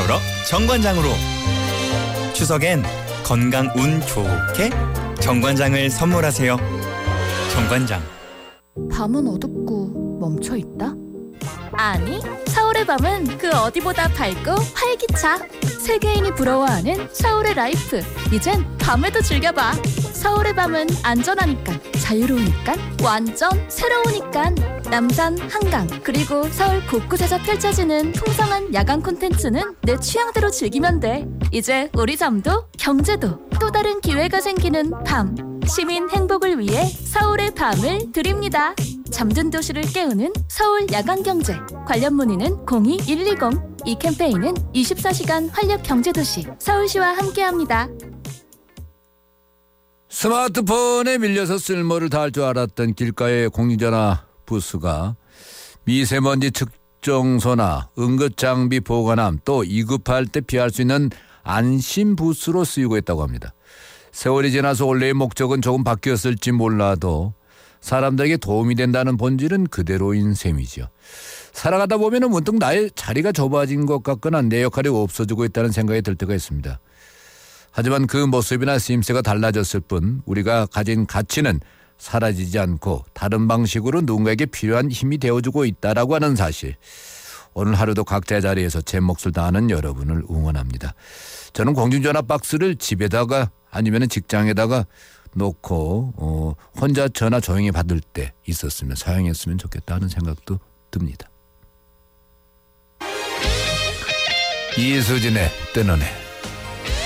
세월호 정관장으로. 추석엔 건강 운 좋게 정관장을 선물하세요. 정관장. 밤은 어둡고 멈춰있다? 아니, 서울의 밤은 그 어디보다 밝고 활기차. 세계인이 부러워하는 서울의 라이프. 이젠 밤에도 즐겨봐. 서울의 밤은 안전하니까, 자유로우니까, 완전 새로우니까. 남산, 한강, 그리고 서울 곳곳에서 펼쳐지는 풍성한 야간 콘텐츠는 내 취향대로 즐기면 돼. 이제 우리 잠도 경제도 또 다른 기회가 생기는 밤. 시민 행복을 위해 서울의 밤을 드립니다. 잠든 도시를 깨우는 서울 야간경제. 관련 문의는 02-120. 이 캠페인은 24시간 활력경제도시 서울시와 함께합니다. 스마트폰에 밀려서 쓸모를 다할 줄 알았던 길가의 공중전화 부스가 미세먼지 측정소나 응급장비 보관함, 또 위급할 때 피할 수 있는 안심 부스로 쓰이고 있다고 합니다. 세월이 지나서 원래의 목적은 조금 바뀌었을지 몰라도 사람들에게 도움이 된다는 본질은 그대로인 셈이죠. 살아가다 보면 문득 나의 자리가 좁아진 것 같거나 내 역할이 없어지고 있다는 생각이 들 때가 있습니다. 하지만 그 모습이나 쓰임새가 달라졌을 뿐 우리가 가진 가치는 사라지지 않고 다른 방식으로 누군가에게 필요한 힘이 되어주고 있다라고 하는 사실. 오늘 하루도 각자의 자리에서 제 몫을 다하는 여러분을 응원합니다. 저는 공중전화 박스를 집에다가 아니면 직장에다가 놓고 혼자 전화 조용히 받을 때 있었으면 사용했으면 좋겠다 하는 생각도 듭니다. 이수진의 뜨는 해.